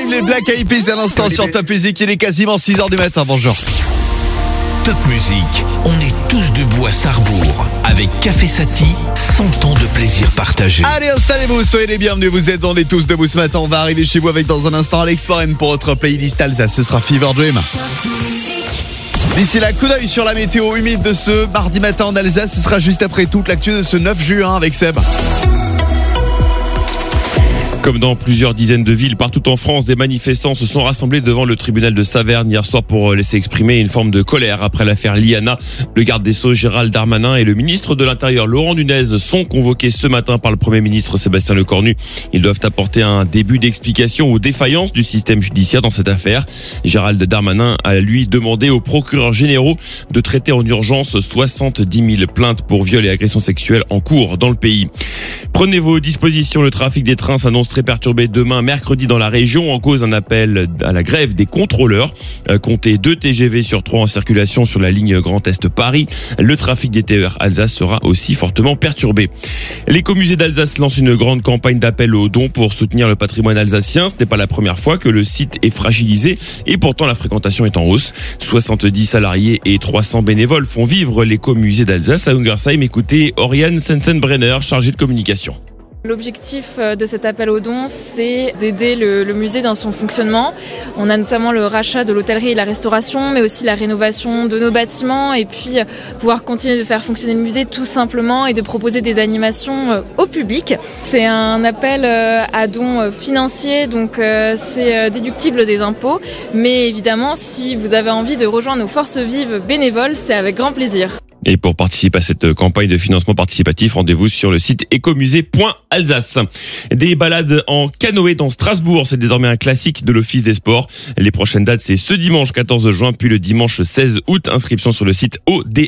les Black Eyed Peas à l'instant sur Top Music. Il est quasiment 6h du matin. Bonjour. Top Music, on est tous debout à Sarrebourg. Avec Café Sati, 100 ans de plaisir partagé. Allez, installez-vous, soyez les bienvenus. Vous êtes dans les tous debout ce matin. On va arriver chez vous avec dans un instant Alex Warren pour votre playlist Alsace. Ce sera Fever Dream. D'ici là, coup d'œil sur la météo humide de ce mardi matin en Alsace. Ce sera juste après toute l'actu de ce 9 juin avec Seb. Comme dans plusieurs dizaines de villes partout en France, des manifestants se sont rassemblés devant le tribunal de Saverne hier soir pour laisser exprimer une forme de colère après l'affaire Liana. Le garde des Sceaux Gérald Darmanin et le ministre de l'Intérieur Laurent Nunez sont convoqués ce matin par le Premier ministre Sébastien Lecornu. Ils doivent apporter un début d'explication aux défaillances du système judiciaire dans cette affaire. Gérald Darmanin a lui demandé aux procureurs généraux de traiter en urgence 70 000 plaintes pour viol et agressions sexuelles en cours dans le pays. Prenez vos dispositions, le trafic des trains s'annonce très perturbé demain mercredi dans la région en cause d'un appel à la grève des contrôleurs. Comptez 2 TGV sur 3 en circulation sur la ligne Grand Est Paris. Le trafic des TER Alsace sera aussi fortement perturbé. L'écomusée d'Alsace lance une grande campagne d'appel aux dons pour soutenir le patrimoine alsacien. Ce n'est pas la première fois que le site est fragilisé et pourtant la fréquentation est en hausse. 70 salariés et 300 bénévoles font vivre l'écomusée d'Alsace à Ungersheim. Écoutez Oriane Sensenbrenner, chargée de communication. L'objectif de cet appel aux dons, c'est d'aider le musée dans son fonctionnement. On a notamment le rachat de l'hôtellerie et la restauration, mais aussi la rénovation de nos bâtiments et puis pouvoir continuer de faire fonctionner le musée tout simplement et de proposer des animations au public. C'est un appel à dons financiers, donc c'est déductible des impôts. Mais évidemment, si vous avez envie de rejoindre nos forces vives bénévoles, c'est avec grand plaisir. Et pour participer à cette campagne de financement participatif, rendez-vous sur le site ecomusée.alsace. Des balades en canoë dans Strasbourg, c'est désormais un classique de l'Office des sports. Les prochaines dates, c'est ce dimanche 14 juin, puis le dimanche 16 août. Inscription sur le site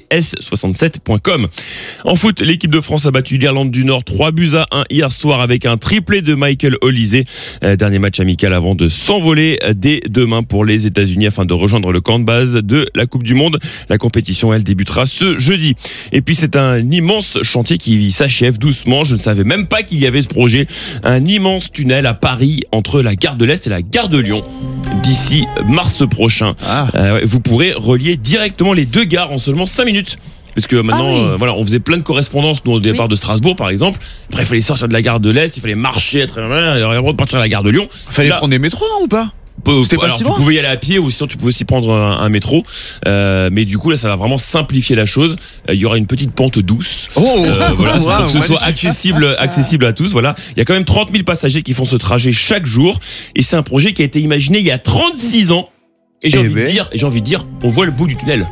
ods67.com. En foot, l'équipe de France a battu l'Irlande du Nord 3-1 hier soir avec un triplé de Michael Olise. Dernier match amical avant de s'envoler dès demain pour les États-Unis afin de rejoindre le camp de base de la Coupe du Monde. La compétition, elle, débutera ce jeudi. Et puis c'est un immense chantier qui s'achève doucement. Je ne savais même pas qu'il y avait ce projet. Un immense tunnel à Paris entre la gare de l'Est et la gare de Lyon. D'ici mars prochain, vous pourrez relier directement les deux gares en seulement 5 minutes. Parce que maintenant, voilà, on faisait plein de correspondances nous, au départ de Strasbourg, par exemple. Après, il fallait sortir de la gare de l'Est, il fallait marcher, partir à la gare de Lyon. Il fallait prendre des métros, non, ou pas? C'était pas si loin. Tu pouvais y aller à pied ou sinon tu pouvais aussi prendre un métro. Mais du coup là ça va vraiment simplifier la chose. Il y aura une petite pente douce. Voilà, pour que ce soit accessible à tous. Voilà. Il y a quand même 30 000 passagers qui font ce trajet chaque jour. Et c'est un projet qui a été imaginé il y a 36 ans. Et j'ai envie de dire, on voit le bout du tunnel.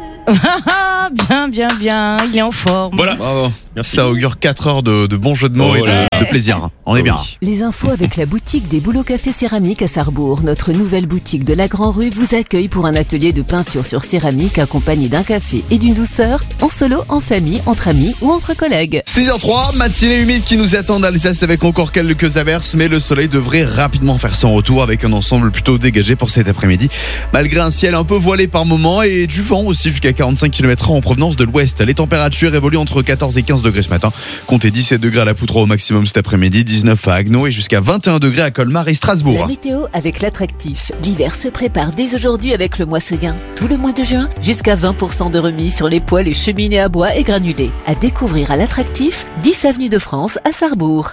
Bien, il est en forme. Voilà. Bravo. Merci. Ça augure 4 heures de bons jeux de mots et de plaisir. On est bien. Les infos avec la boutique des Boulots Café Céramique à Sarrebourg. Notre nouvelle boutique de la Grand Rue vous accueille pour un atelier de peinture sur céramique accompagné d'un café et d'une douceur, en solo, en famille, entre amis ou entre collègues. 6h03, matinée humide qui nous attend d'Alsace avec encore quelques averses, mais le soleil devrait rapidement faire son retour avec un ensemble plutôt dégagé pour cet après-midi. Malgré un ciel un peu voilé par moments et du vent aussi jusqu'à 45 km/h en provenance de l'ouest. Les températures évoluent entre 14 et 15 degrés ce matin. Comptez 17 degrés à la Poutre au maximum cet après-midi, 19 à Haguenau et jusqu'à 21 degrés à Colmar et Strasbourg. La météo avec l'attractif. L'hiver se prépare dès aujourd'hui avec le mois Seguin. Tout le mois de juin, jusqu'à 20% de remise sur les poêles et cheminées à bois et granulés. À découvrir à l'attractif, 10 avenue de France à Sarrebourg.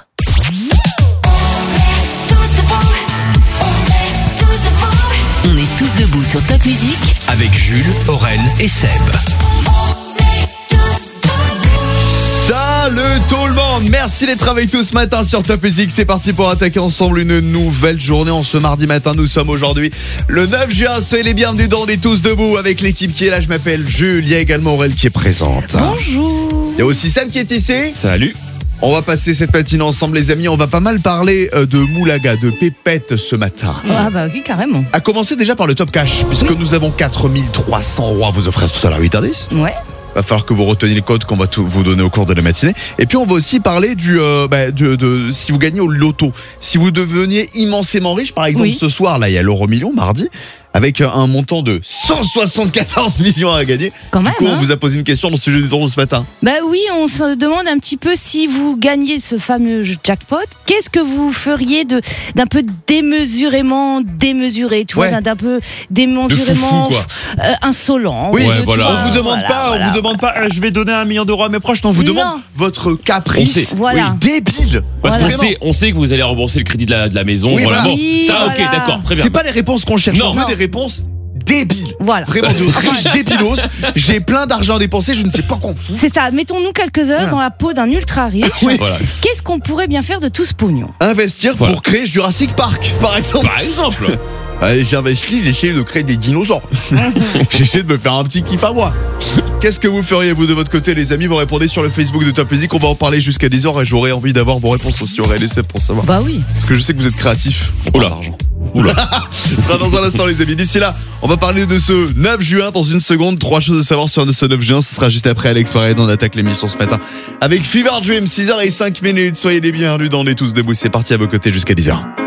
On est tous debout sur Top Music Avec Jules, Aurel et Seb. Salut tout le monde, merci d'être avec tous ce matin sur Top Music. C'est parti pour attaquer ensemble une nouvelle journée en ce mardi matin. Nous sommes aujourd'hui le 9 juin, soyez les bienvenus dans On est tous debout avec l'équipe qui est là. Je m'appelle Jules, il y a également Aurel qui est présente. Bonjour. Il y a aussi Sam qui est ici. Salut. On va passer cette matinée ensemble les amis, on va pas mal parler de moulaga, de pépettes ce matin. Ah bah oui, carrément. A commencer déjà par le top cash, puisque nous avons 4300 euros à vous offrir tout à l'heure 8h10. Ouais. Va falloir que vous reteniez le code qu'on va vous donner au cours de la matinée. Et puis on va aussi parler de si vous gagnez au loto. Si vous deveniez immensément riche, par exemple ce soir, là il y a l'euro million mardi. avec un montant de 174 millions à gagner. Quand même, Du coup, on hein. vous a posé une question dans ce sujet du tour de ce matin. Bah oui, on se demande un petit peu si vous gagnez ce fameux jackpot, qu'est-ce que vous feriez d'un peu démesuré, tu vois, Ouais. d'un peu démesurément De foufou, insolent. Oui, Ouais, Tu voilà. vois, On vous demande voilà. vous demande pas, je vais donner 1 million d'euros à mes proches. Non, on vous Non. demande votre On caprice. sait. Voilà. Débile. Parce Voilà. qu'on sait que vous allez rembourser le crédit de la maison. Oui, voilà. voilà. Bon, Oui, ça, ok, voilà. d'accord, très bien. C'est pas les réponses qu'on cherche. Non. On veut Non. des réponses débiles. Voilà. Vraiment de riches débilos. J'ai plein d'argent à dépenser, je ne sais pas quoi. C'est ça, mettons-nous quelques heures Voilà. dans la peau d'un ultra riche. Voilà. Qu'est-ce qu'on pourrait bien faire de tout ce pognon? Investir Voilà. pour créer Jurassic Park, par exemple. Par exemple. Allez, j'investis, j'essaie de créer des dinosaures. J'essaie de me faire un petit kiff à moi. Qu'est-ce que vous feriez, vous, de votre côté, les amis? Vous répondez sur le Facebook de Top Music. On va en parler jusqu'à 10h et j'aurais envie d'avoir vos réponses aussi. Aurait laissé pour savoir. Bah oui. Parce que je sais que vous êtes créatifs. On Oula. parle d'argent. Ce sera dans un instant, les amis. D'ici là, on va parler de ce 9 juin dans une seconde. 3 choses à savoir sur ce 9 juin. Ce sera juste après Alex Parade. On attaque l'émission ce matin avec Fever Dream, 6h05. Soyez les bienvenus dans On est tous debout. C'est parti à vos côtés jusqu'à 10h.